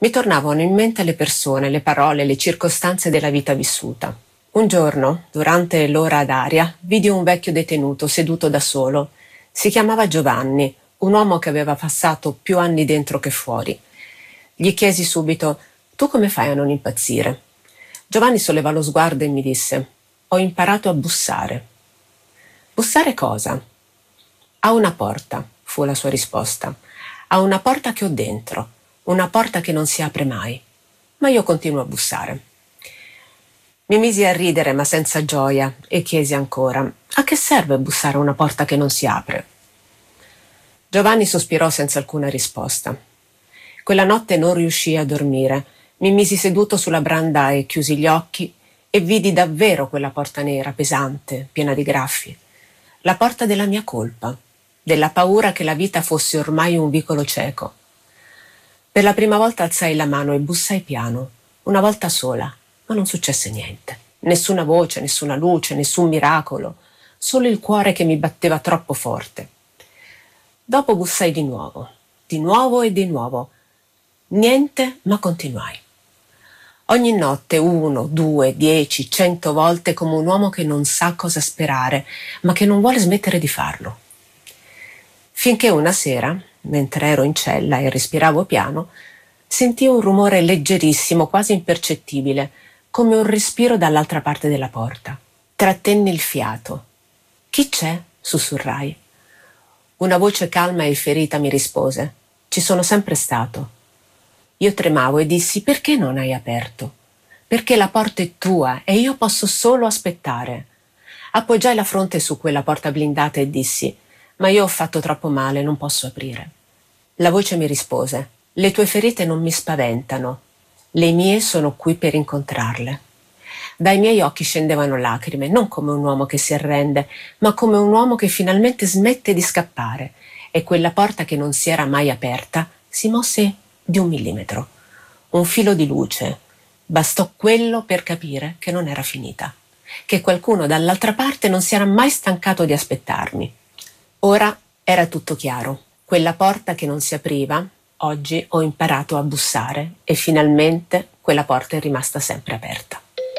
Mi tornavano in mente le persone, le parole, le circostanze della vita vissuta. Un giorno, durante l'ora d'aria, vidi un vecchio detenuto seduto da solo. Si chiamava Giovanni, un uomo che aveva passato più anni dentro che fuori. Gli chiesi subito: «Tu come fai a non impazzire?» Giovanni sollevò lo sguardo e mi disse: «Ho imparato a bussare». «Bussare cosa?» «A una porta», fu la sua risposta. «A una porta che ho dentro, una porta che non si apre mai. Ma io continuo a bussare». Mi misi a ridere, ma senza gioia, e chiesi ancora: «A che serve bussare a una porta che non si apre?» Giovanni sospirò senza alcuna risposta. Quella notte non riuscii a dormire. Mi misi seduto sulla branda e chiusi gli occhi e vidi davvero quella porta nera, pesante, piena di graffi. La porta della mia colpa, della paura che la vita fosse ormai un vicolo cieco. Per la prima volta alzai la mano e bussai piano, una volta sola, ma non successe niente. Nessuna voce, nessuna luce, nessun miracolo, solo il cuore che mi batteva troppo forte. Dopo bussai di nuovo e di nuovo. Niente, ma continuai. Ogni notte 1, 2, 10, 100 volte, come un uomo che non sa cosa sperare, ma che non vuole smettere di farlo. Finché una sera, mentre ero in cella e respiravo piano, sentii un rumore leggerissimo, quasi impercettibile, come un respiro dall'altra parte della porta. Trattenni il fiato. «Chi c'è?» sussurrai. Una voce calma e ferita mi rispose: «Ci sono sempre stato». Io tremavo e dissi: «Perché non hai aperto? Perché la porta è tua e io posso solo aspettare». Appoggiai la fronte su quella porta blindata e dissi: «Ma io ho fatto troppo male, non posso aprire». La voce mi rispose: «Le tue ferite non mi spaventano, le mie sono qui per incontrarle». Dai miei occhi scendevano lacrime, non come un uomo che si arrende, ma come un uomo che finalmente smette di scappare, e quella porta che non si era mai aperta si mosse di 1 millimetro. Un filo di luce. Bastò quello per capire che non era finita, che qualcuno dall'altra parte non si era mai stancato di aspettarmi. Ora era tutto chiaro. Quella porta che non si apriva, oggi ho imparato a bussare e finalmente quella porta è rimasta sempre aperta.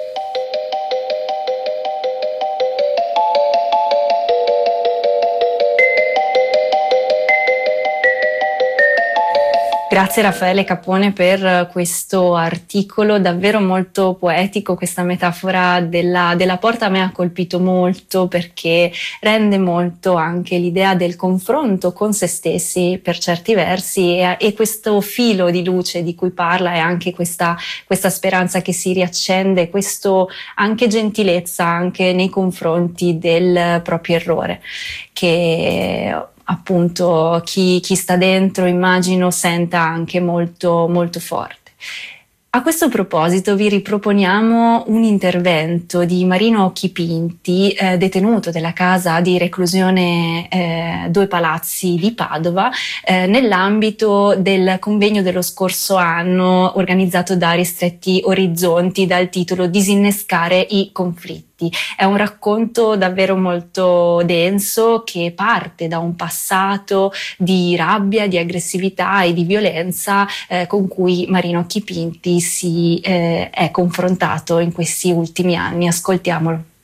Grazie Raffaele Capone per questo articolo davvero molto poetico. Questa metafora della porta a me ha colpito molto, perché rende molto anche l'idea del confronto con se stessi per certi versi, e questo filo di luce di cui parla, e anche questa speranza che si riaccende, questo anche gentilezza anche nei confronti del proprio errore, che appunto chi sta dentro immagino senta anche molto molto forte. A questo proposito vi riproponiamo un intervento di Marino Chipinti, detenuto della casa di reclusione Due Palazzi di Padova, nell'ambito del convegno dello scorso anno organizzato da Ristretti Orizzonti dal titolo Disinnescare i conflitti. È un racconto davvero molto denso, che parte da un passato di rabbia, di aggressività e di violenza con cui Marino Chipinti si è confrontato in questi ultimi anni. Ascoltiamolo.